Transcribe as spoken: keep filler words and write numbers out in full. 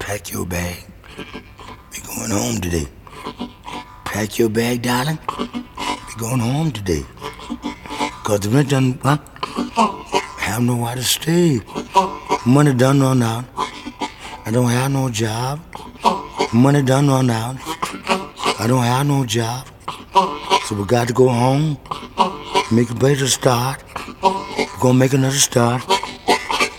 Pack your bag. We going home today. Pack your bag, darling. We going home today. Cause the rent done, huh? Have nowhere to stay. Money done run out. I don't have no job. Money done run out. I don't have no job. So we got to go home. Make a better start. We're gonna make another start.